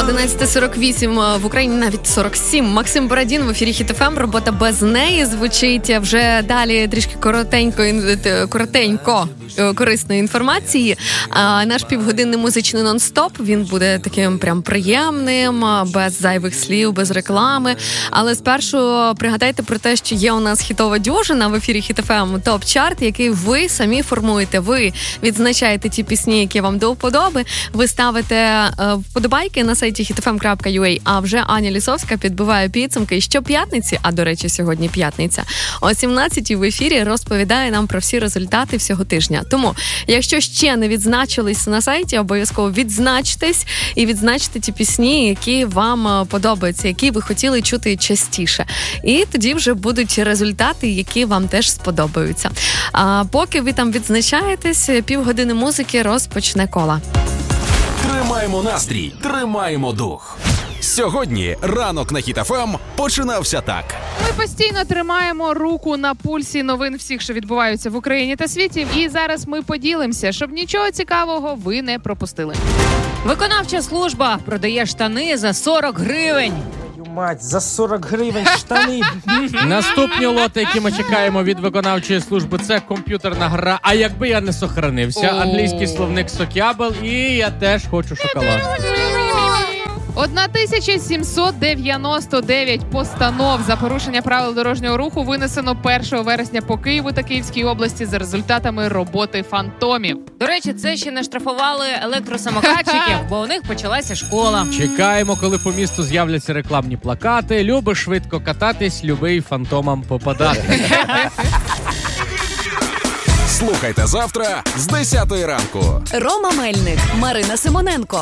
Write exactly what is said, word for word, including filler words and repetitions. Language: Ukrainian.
одинадцята сорок вісім в Україні, навіть сорок сім. Максим Бородін в ефірі Хіт еф ем. Робота без неї звучить. Вже далі трішки коротенько, коротенько корисної інформації. А наш півгодинний музичний нон-стоп, він буде таким прям приємним, без зайвих слів, без реклами. Але спершу пригадайте про те, що є у нас хітова дюжина в ефірі Хіт еф ем, топ-чарт, який ви самі формуєте. Ви відзначаєте ті пісні, які вам до вподоби. Ви ставите вподобайки на сайті хіт еф ем крапка ю а, а вже Аня Лісовська підбиває підсумки. І щоп'ятниці, а до речі, сьогодні п'ятниця, о сімнадцятій в ефірі розповідає нам про всі результати всього тижня. Тому, якщо ще не відзначились на сайті, обов'язково відзначтесь і відзначте ті пісні, які вам подобаються, які ви хотіли чути частіше. І тоді вже будуть результати, які вам теж сподобаються. А поки ви там відзначаєтесь, півгодини музики розпочне кола. Тримаємо настрій, тримаємо дух. Сьогодні ранок на Хіт еф ем починався так. Ми постійно тримаємо руку на пульсі новин всіх, що відбуваються в Україні та світі. І зараз ми поділимося, щоб нічого цікавого ви не пропустили. Виконавча служба продає штани за сорок гривень. Мать, за сорок гривень штани. Наступні лоти, які ми чекаємо від виконавчої служби, це комп'ютерна гра. А якби я не сохранився, англійський словник Сокябл, і я теж хочу шоколад. тисяча сімсот дев'яносто дев'ять постанов за порушення правил дорожнього руху винесено першого вересня по Києву та Київській області за результатами роботи фантомів. До речі, це ще не штрафували електросамокатчиків, бо у них почалася школа. Чекаємо, коли по місту з'являться рекламні плакати. Любиш швидко кататись, любий фантомам попадати. Слухайте завтра з десятої ранку. Рома Мельник, Марина Симоненко.